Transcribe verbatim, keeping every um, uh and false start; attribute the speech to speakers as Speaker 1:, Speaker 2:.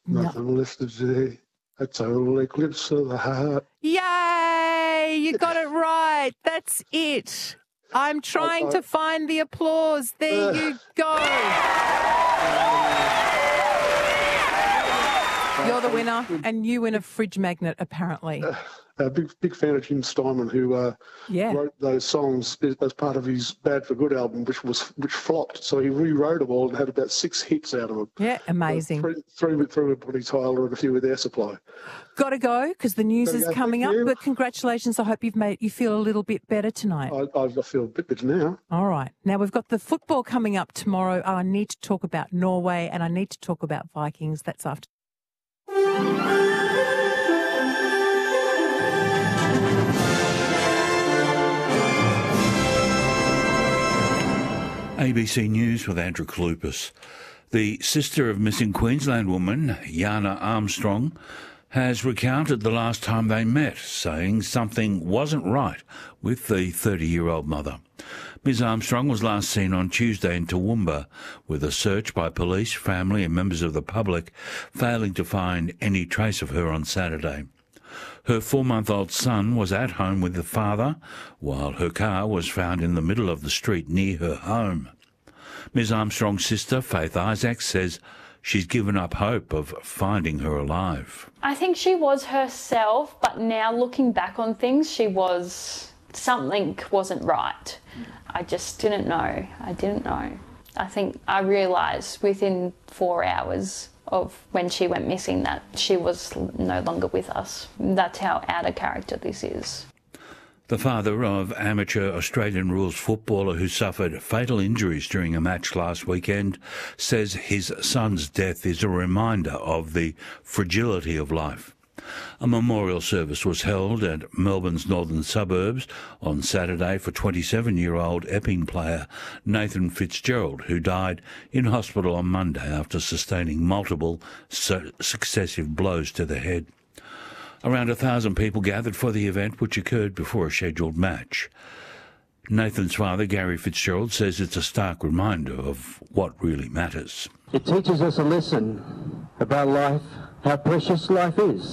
Speaker 1: Nothing
Speaker 2: No.
Speaker 1: left to do. A total eclipse of the heart.
Speaker 2: Yay! You got it right. That's it. I'm trying
Speaker 1: I- I-
Speaker 2: to find the applause. There
Speaker 1: Uh.
Speaker 2: you go. You're the winner, and you win a fridge magnet, apparently.
Speaker 1: A big, big fan of Jim Steinman, who uh,
Speaker 2: Yeah.
Speaker 1: wrote those songs as part of his Bad for Good album, which was which flopped. So he rewrote them all and had about six hits out of them.
Speaker 2: Yeah, amazing.
Speaker 1: Three, three with three with Bonnie Tyler and a few with Air Supply.
Speaker 2: Got to go because the news
Speaker 1: Gotta
Speaker 2: is
Speaker 1: go,
Speaker 2: coming
Speaker 1: thank
Speaker 2: up.
Speaker 1: you.
Speaker 2: But congratulations. I hope you've made you feel a little bit better tonight.
Speaker 1: I, I feel a bit better now.
Speaker 2: All right. Now we've got the football coming up tomorrow. I need to talk about Norway and I need to talk about Vikings. That's after.
Speaker 3: A B C News with Andrew Kalupis. The sister of missing Queensland woman, Yana Armstrong, has recounted the last time they met, saying something wasn't right with the thirty-year-old mother. Miz Armstrong was last seen on Tuesday in Toowoomba, with a search by police, family and members of the public failing to find any trace of her on Saturday. Her four-month-old son was at home with the father, while her car was found in the middle of the street near her home. Miz Armstrong's sister, Faith Isaacs, says she's given up hope of finding her alive.
Speaker 4: I think she was herself, but now looking back on things, she was... something wasn't right. I just didn't know. I didn't know. I think I realised within four hours of when she went missing that she was no longer with us. That's how out of character this is.
Speaker 3: The father of amateur Australian rules footballer who suffered fatal injuries during a match last weekend says his son's death is a reminder of the fragility of life. A memorial service was held at Melbourne's northern suburbs on Saturday for twenty-seven-year-old Epping player Nathan Fitzgerald, who died in hospital on Monday after sustaining multiple su- successive blows to the head. Around a thousand people gathered for the event, which occurred before a scheduled match. Nathan's father, Gary Fitzgerald, says it's a stark reminder of what really matters.
Speaker 5: It teaches us a lesson about life, how precious life is.